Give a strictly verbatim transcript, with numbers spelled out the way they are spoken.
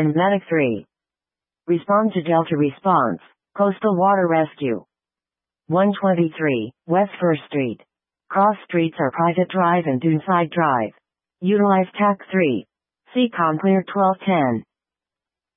and Medic three. Respond to Delta response. Coastal Water Rescue. one twenty-three, West First Street. Cross streets are Private Drive and Doonside Drive. Utilize T A C three. C COM clear twelve ten.